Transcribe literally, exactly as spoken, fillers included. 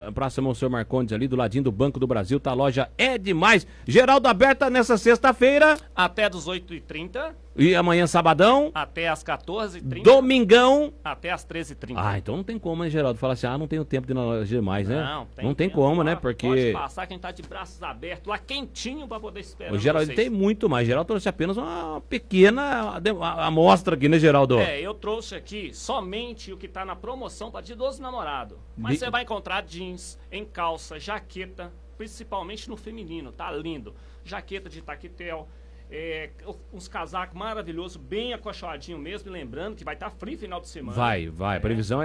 Praça Monsenhor Marcondes ali, do ladinho do Banco do Brasil, tá? A loja é demais. Geraldo, aberta nessa sexta-feira. Até dezoito e trinta. E amanhã, sabadão. Até às quatorze e trinta. Domingão. Até às treze e trinta. Ah, então não tem como, né, Geraldo? Falar assim, ah, não tenho tempo de ir na loja demais, né? Não, tem Não tem tempo, como, né? lá, Porque... Pode passar, quem tá de braços abertos, lá quentinho pra poder esperar. O Geraldo tem muito mais. Geraldo trouxe apenas uma pequena amostra aqui, né, Geraldo? É, eu trouxe aqui somente o que tá na promoção para dia doze namorado. Mas você vai encontrar jeans, em calça, jaqueta, principalmente no feminino, tá lindo. Jaqueta de taquetel, é, uns casacos maravilhosos, bem acolchoadinho mesmo. E lembrando que vai estar tá frio final de semana. Vai, vai. A previsão é